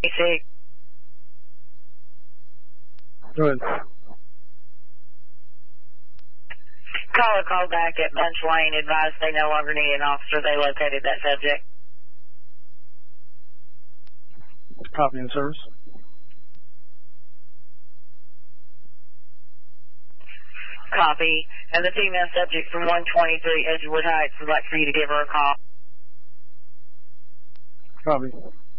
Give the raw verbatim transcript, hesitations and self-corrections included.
See. Go ahead. Caller called back at Bunch Lane, advised they no longer need an officer. They located that subject. Copy in service. Copy. And the female subject from one twenty-three Edgewood Heights would like for you to give her a call. Copy.